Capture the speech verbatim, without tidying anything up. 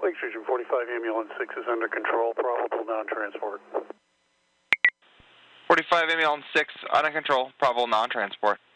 Lake Station forty-five, ambulance six is under control, probable non-transport. forty-five, ambulance six, under control, probable non-transport.